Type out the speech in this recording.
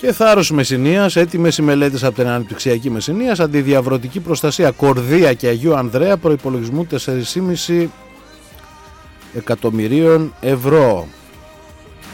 Και Θάρρος Μεσσηνίας, έτοιμες οι μελέτες από την Αναπτυξιακή Μεσσηνίας, αντιδιαβρωτική προστασία Κορδία και Αγίου Ανδρέα, προϋπολογισμού 4,5 εκατομμυρίων ευρώ.